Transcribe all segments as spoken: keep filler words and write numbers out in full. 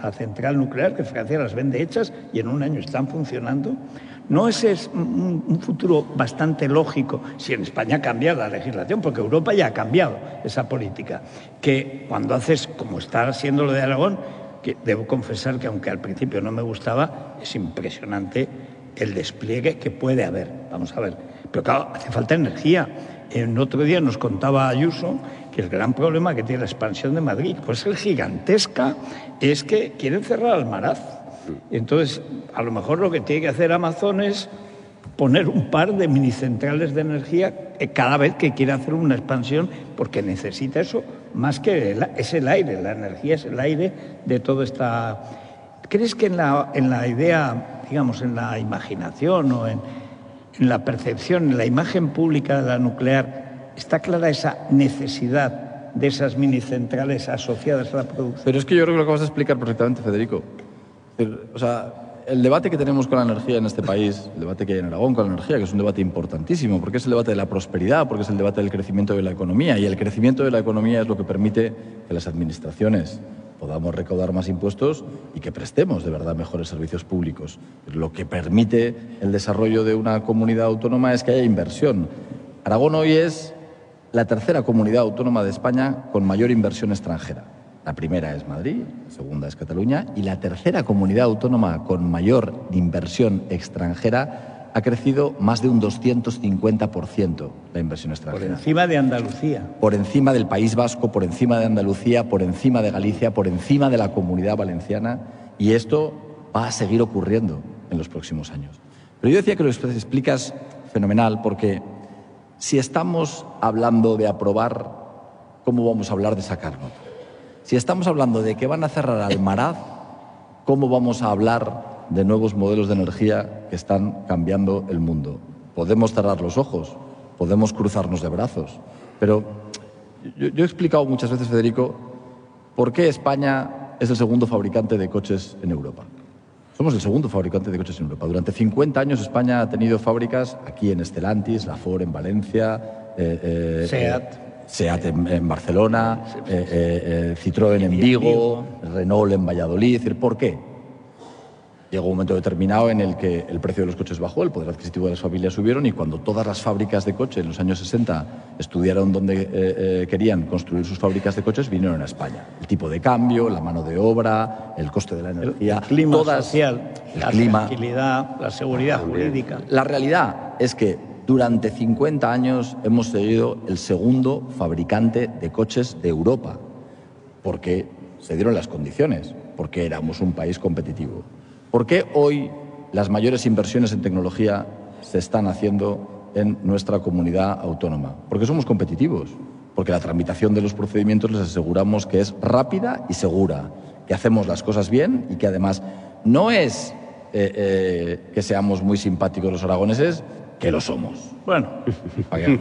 la central nuclear, que Francia las vende hechas y en un año están funcionando. ¿No ese es un, un futuro bastante lógico si en España cambia la legislación? Porque Europa ya ha cambiado esa política. Que cuando haces, como está haciendo lo de Aragón, que debo confesar que aunque al principio no me gustaba, es impresionante el despliegue que puede haber. Vamos a ver. Pero claro, hace falta energía. El otro día nos contaba Ayuso que el gran problema que tiene la expansión de Madrid, pues es gigantesca, es que quieren cerrar Almaraz. Entonces, a lo mejor lo que tiene que hacer Amazon es poner un par de minicentrales de energía cada vez que quiera hacer una expansión, porque necesita eso más que el, es el aire, la energía es el aire de toda esta... ¿Crees que en la, en la idea, digamos, en la imaginación o en, en la percepción, en la imagen pública de la nuclear, está clara esa necesidad de esas minicentrales asociadas a la producción? Pero es que yo creo que lo acabas de explicar perfectamente, Federico. O sea, el debate que tenemos con la energía en este país, el debate que hay en Aragón con la energía, que es un debate importantísimo, porque es el debate de la prosperidad, porque es el debate del crecimiento de la economía, y el crecimiento de la economía es lo que permite que las administraciones podamos recaudar más impuestos y que prestemos de verdad mejores servicios públicos. Lo que permite el desarrollo de una comunidad autónoma es que haya inversión. Aragón hoy es la tercera comunidad autónoma de España con mayor inversión extranjera. La primera es Madrid, la segunda es Cataluña, y la tercera comunidad autónoma con mayor inversión extranjera ha crecido más de un doscientos cincuenta por ciento la inversión extranjera. Por encima de Andalucía. Por encima del País Vasco, por encima de Andalucía, por encima de Galicia, por encima de la Comunidad Valenciana, y esto va a seguir ocurriendo en los próximos años. Pero yo decía que lo explicas fenomenal, porque si estamos hablando de aprobar, ¿cómo vamos a hablar de sacar nota? Si estamos hablando de que van a cerrar Almaraz, ¿cómo vamos a hablar de nuevos modelos de energía que están cambiando el mundo? Podemos cerrar los ojos, podemos cruzarnos de brazos, pero yo, yo he explicado muchas veces, Federico, por qué España es el segundo fabricante de coches en Europa. Somos el segundo fabricante de coches en Europa. Durante cincuenta años España ha tenido fábricas aquí en Stellantis, la Ford en Valencia, eh, eh, SEAT. Eh, SEAT en, en Barcelona, eh, eh, eh, Citroën en Vigo, Renault en Valladolid. Es decir, ¿por qué? Llegó un momento determinado en el que el precio de los coches bajó, el poder adquisitivo de las familias subieron, y cuando todas las fábricas de coches en los años sesenta estudiaron dónde eh, eh, querían construir sus fábricas de coches, vinieron a España. El tipo de cambio, la mano de obra, el coste de la energía, el clima todas, social, el la clima, tranquilidad, la seguridad jurídica. La realidad es que durante cincuenta años hemos sido el segundo fabricante de coches de Europa, porque se dieron las condiciones, porque éramos un país competitivo. ¿Por qué hoy las mayores inversiones en tecnología se están haciendo en nuestra comunidad autónoma? Porque somos competitivos, porque la tramitación de los procedimientos les aseguramos que es rápida y segura, que hacemos las cosas bien y que además no es eh, eh, que seamos muy simpáticos los aragoneses, que lo somos. Bueno, bueno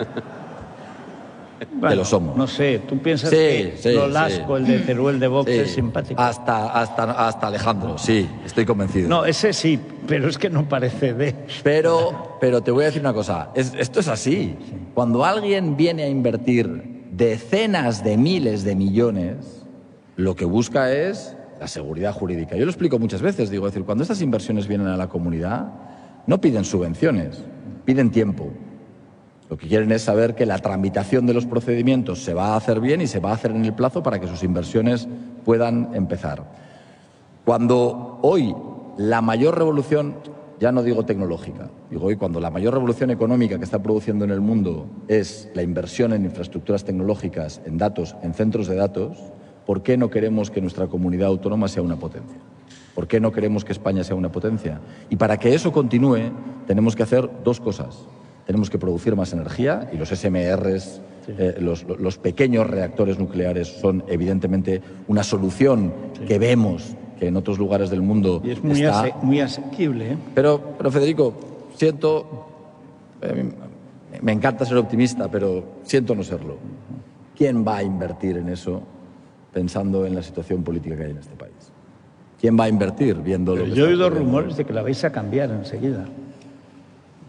que lo somos. No sé, ¿tú piensas sí, que sí, Nolasco, sí. el de Teruel de Vox, sí. es simpático? Hasta, hasta, hasta Alejandro, sí, estoy convencido. No, ese sí, pero es que no parece de... Pero, pero te voy a decir una cosa, es, esto es así. Sí. Cuando alguien viene a invertir decenas de miles de millones, lo que busca es la seguridad jurídica. Yo lo explico muchas veces, digo, es decir, cuando estas inversiones vienen a la comunidad, no piden subvenciones, piden tiempo. Lo que quieren es saber que la tramitación de los procedimientos se va a hacer bien y se va a hacer en el plazo para que sus inversiones puedan empezar. Cuando hoy la mayor revolución, ya no digo tecnológica, digo hoy cuando la mayor revolución económica que está produciendo en el mundo es la inversión en infraestructuras tecnológicas, en datos, en centros de datos, ¿por qué no queremos que nuestra comunidad autónoma sea una potencia? ¿Por qué no queremos que España sea una potencia? Y para que eso continúe, tenemos que hacer dos cosas. Tenemos que producir más energía, y los S M Rs, sí. eh, los, los pequeños reactores nucleares son evidentemente una solución sí. que vemos que en otros lugares del mundo y es muy, está... ase muy asequible. ¿eh? Pero, pero, Federico, siento... Eh, me encanta ser optimista, pero siento no serlo. ¿Quién va a invertir en eso pensando en la situación política que hay en este país? ¿Quién va a invertir viendo lo que Yo he oído ocurriendo? rumores de que la vais a cambiar enseguida.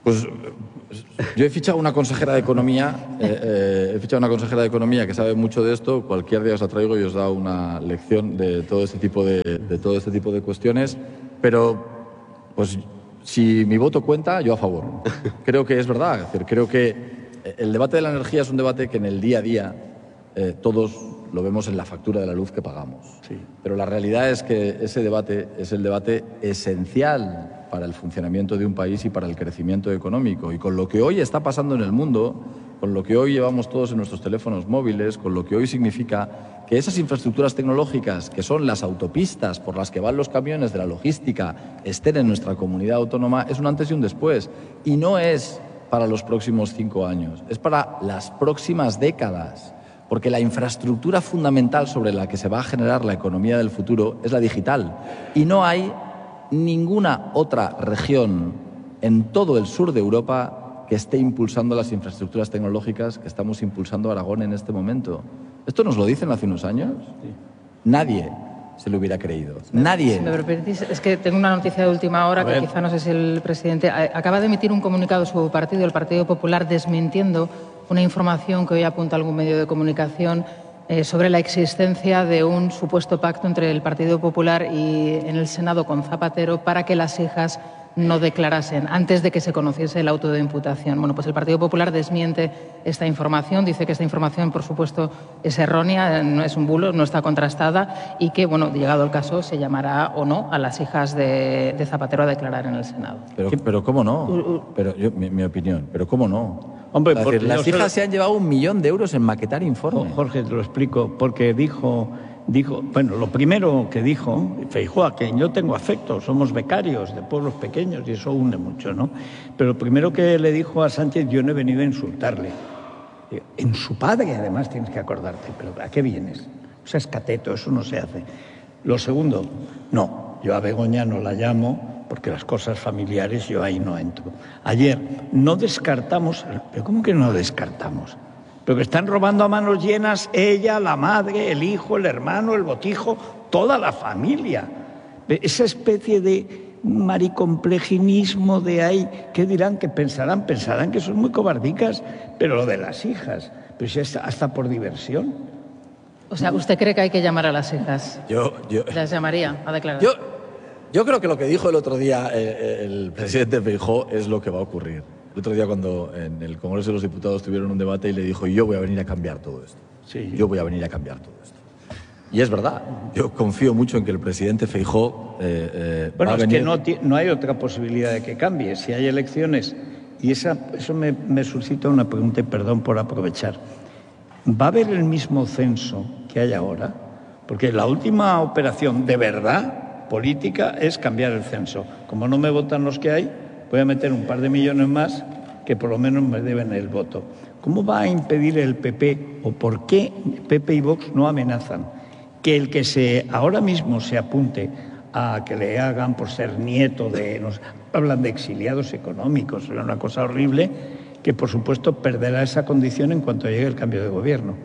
Pues yo he fichado una consejera de Economía, eh, eh, he fichado una consejera de Economía que sabe mucho de esto. Cualquier día os la traigo y os da una lección de todo este tipo de, de todo este tipo de cuestiones. Pero, pues, si mi voto cuenta, yo a favor. Creo que es verdad. Es decir, creo que el debate de la energía es un debate que en el día a día eh, todos lo vemos en la factura de la luz que pagamos. Sí. Pero la realidad es que ese debate es el debate esencial para el funcionamiento de un país y para el crecimiento económico. Y con lo que hoy está pasando en el mundo, con lo que hoy llevamos todos en nuestros teléfonos móviles, con lo que hoy significa que esas infraestructuras tecnológicas, que son las autopistas por las que van los camiones de la logística, estén en nuestra comunidad autónoma, es un antes y un después. Y no es para los próximos cinco años, es para las próximas décadas. Porque la infraestructura fundamental sobre la que se va a generar la economía del futuro es la digital. Y no hay ninguna otra región en todo el sur de Europa que esté impulsando las infraestructuras tecnológicas que estamos impulsando Aragón en este momento. ¿Esto nos lo dicen hace unos años? Sí. Nadie se lo hubiera creído. Nadie. Si me permitís, es que tengo una noticia de última hora que quizá no sé si el presidente acaba de emitir un comunicado su partido, el Partido Popular, desmintiendo una información que hoy apunta algún medio de comunicación eh, sobre la existencia de un supuesto pacto entre el Partido Popular y en el Senado con Zapatero para que las hijas no declarasen antes de que se conociese el auto de imputación. Bueno, pues el Partido Popular desmiente esta información, dice que esta información, por supuesto, es errónea, no es un bulo, no está contrastada y que, bueno, llegado el caso, se llamará o no a las hijas de, de Zapatero a declarar en el Senado. Pero, pero ¿cómo no? Pero yo, mi, mi opinión, pero ¿cómo no? Hombre, es decir, las hijas se han llevado un millón de euros en maquetar informes. Jorge, te lo explico, porque dijo... Dijo, bueno, lo primero que dijo, Feijóo, a quien yo tengo afecto, somos becarios de pueblos pequeños y eso une mucho, ¿no? Pero lo primero que le dijo a Sánchez, yo no he venido a insultarle. En su padre, además, tienes que acordarte, pero ¿a qué vienes? O sea, es cateto, eso no se hace. Lo segundo, no, yo a Begoña no la llamo porque las cosas familiares yo ahí no entro. Ayer no descartamos, ¿pero cómo que no descartamos? Pero que están robando a manos llenas ella, la madre, el hijo, el hermano, el botijo, toda la familia. Esa especie de maricomplejismo de ahí, ¿qué dirán? ¿Qué pensarán? Pensarán que son muy cobardicas, pero lo de las hijas, pero si es hasta por diversión. O sea, ¿usted cree que hay que llamar a las hijas? Yo, yo... ¿Las llamaría a declarar? Yo, yo creo que lo que dijo el otro día eh, el presidente Feijóo es lo que va a ocurrir. El otro día cuando en el Congreso de los Diputados tuvieron un debate y le dijo, yo voy a venir a cambiar todo esto. Sí. Yo voy a venir a cambiar todo esto. Y es verdad, yo confío mucho en que el presidente Feijóo eh, eh, bueno, va a es venir... que no, no hay otra posibilidad de que cambie. Si hay elecciones, y esa, eso me, me suscita una pregunta, y perdón por aprovechar. ¿Va a haber el mismo censo que hay ahora? Porque la última operación de verdad política es cambiar el censo. Como no me votan los que hay, voy a meter un par de millones más que por lo menos me deben el voto. ¿Cómo va a impedir el P P o por qué P P y Vox no amenazan que el que se ahora mismo se apunte a que le hagan por ser nieto de... Nos hablan de exiliados económicos, era una cosa horrible, que por supuesto perderá esa condición en cuanto llegue el cambio de gobierno?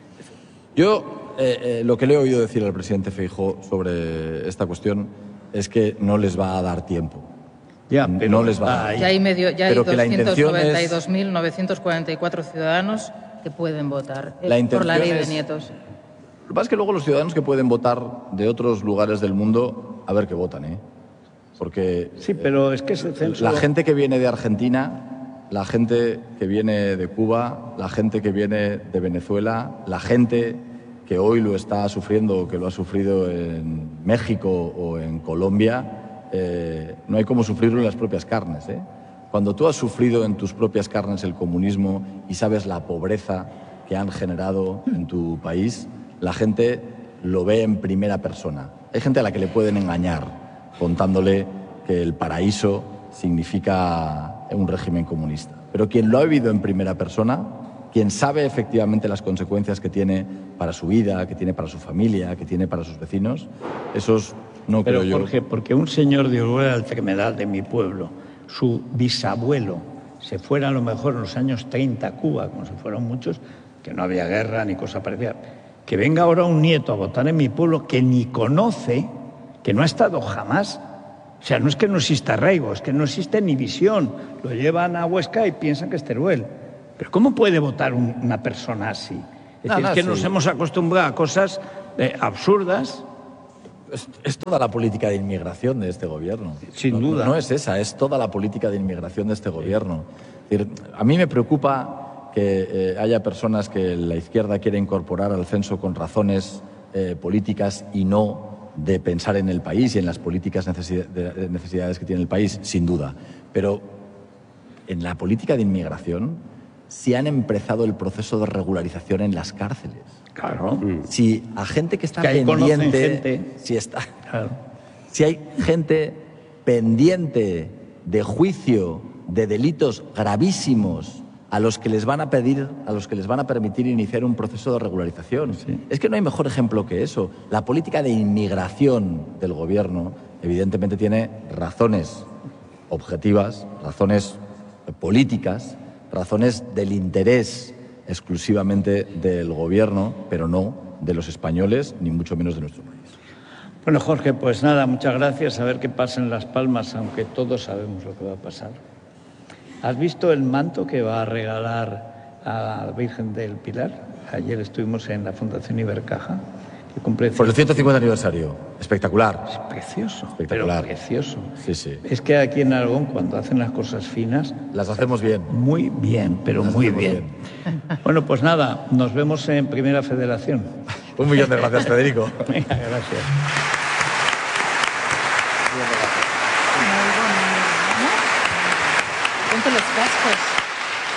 Yo eh, eh, lo que le he oído decir al presidente Feijóo sobre esta cuestión es que no les va a dar tiempo. Ya, pero no les va a dar. Ya hay, medio, ya hay pero doscientos noventa y dos mil novecientos cuarenta y cuatro ciudadanos que pueden votar eh, la por la ley de es... nietos. Lo que pasa es que luego los ciudadanos que pueden votar de otros lugares del mundo, a ver qué votan, ¿eh? Porque sí, pero es que ese censo... la gente que viene de Argentina, la gente que viene de Cuba, la gente que viene de Venezuela, la gente que hoy lo está sufriendo o que lo ha sufrido en México o en Colombia, eh, no hay como sufrirlo en las propias carnes, ¿eh? Cuando tú has sufrido en tus propias carnes el comunismo y sabes la pobreza que han generado en tu país, la gente lo ve en primera persona. Hay gente a la que le pueden engañar contándole que el paraíso significa un régimen comunista. Pero quien lo ha vivido en primera persona, quien sabe efectivamente las consecuencias que tiene para su vida, que tiene para su familia, que tiene para sus vecinos, esos no Pero, creo yo. Jorge, porque un señor de Uruguay Altremedal de mi pueblo, su bisabuelo, se fuera a lo mejor en los años treinta a Cuba, como se fueron muchos, que no había guerra ni cosa parecida, que venga ahora un nieto a votar en mi pueblo que ni conoce, que no ha estado jamás, O sea, no es que no exista arraigo, es que no existe ni visión. Lo llevan a Huesca y piensan que es Teruel. Pero ¿cómo puede votar un, una persona así? Es No, decir, no, es que sí. nos hemos acostumbrado a cosas eh, absurdas. Es, es toda la política de inmigración de este gobierno. Sin no, duda. No es esa, es toda la política de inmigración de este gobierno. Es decir, a mí me preocupa que eh, haya personas que la izquierda quiere incorporar al censo con razones eh, políticas y no de pensar en el país y en las políticas necesidad, de necesidades que tiene el país, sin duda. Pero en la política de inmigración sí han empezado el proceso de regularización en las cárceles. Claro. Si a gente que está Que ahí conocen pendiente, gente. si está, Claro. si hay gente pendiente de juicio de delitos gravísimos a los que les van a pedir, a los que les van a permitir iniciar un proceso de regularización. Sí. Es que no hay mejor ejemplo que eso. La política de inmigración del gobierno, evidentemente, tiene razones objetivas, razones políticas, razones del interés exclusivamente del gobierno, pero no de los españoles, ni mucho menos de nuestro país. Bueno, Jorge, pues nada, muchas gracias. A ver qué pasa en Las Palmas, aunque todos sabemos lo que va a pasar. ¿Has visto el manto que va a regalar a la Virgen del Pilar? Ayer estuvimos en la Fundación Ibercaja, que cumple... Por el ciento cincuenta aniversario. Espectacular. Es precioso, Espectacular. pero precioso. Sí, sí. Es que aquí en Aragón, cuando hacen las cosas finas, Las hacemos bien. muy bien, pero Las muy hacemos bien. Bueno, pues nada, nos vemos en Primera Federación. Un millón de gracias, Federico. Venga, gracias. Ponte los cascos.